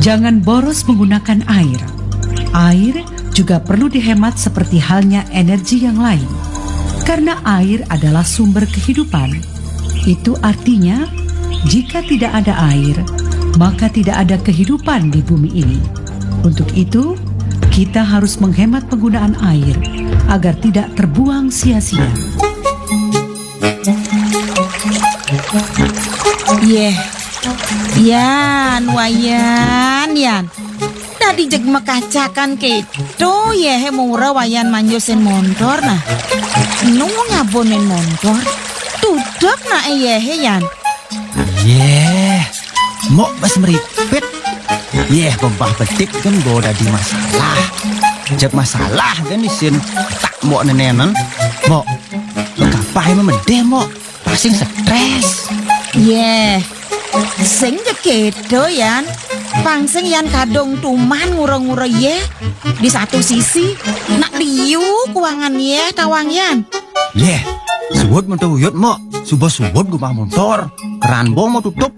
Jangan boros menggunakan air. Air juga perlu dihemat seperti halnya energi yang lain. Karena air adalah sumber kehidupan. Itu artinya, jika tidak ada air, maka tidak ada kehidupan di bumi ini. Untuk itu, kita harus menghemat penggunaan air agar tidak terbuang sia-sia. Yan, wayan, yan. Tadi jeg mekacakan keto murah wayan manjusin motor nah. Nunggu ngabonin motor. Tudak na yan. Mok pas meripit. Bembah petik kan boda di masalah. Jak masalah kan isin tak mok nenenan. Mok, kapai memedeh mok. Pasing stres. Sing kedo yan. Pangsing yan kadong tuman ngura-ngura di satu sisi nak liu kuangan tawang yan. Suwot mentuyut mok. Subuh-subuh gumah motor. Keran bong mau tutup.